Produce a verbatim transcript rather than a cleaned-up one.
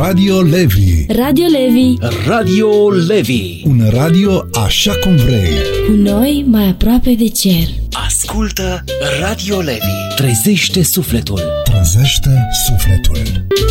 Radio Levi. Radio Levi. Radio Levi. Un radio așa cum vrei. Cu noi mai aproape de cer. Ascultă Radio Levi. Trezește sufletul. Trezește sufletul.